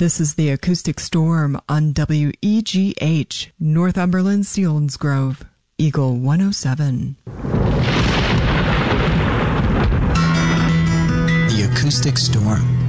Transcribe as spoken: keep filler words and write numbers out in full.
This is the Acoustic Storm on W E G H, Northumberland, Selinsgrove, Eagle one oh seven. The Acoustic Storm.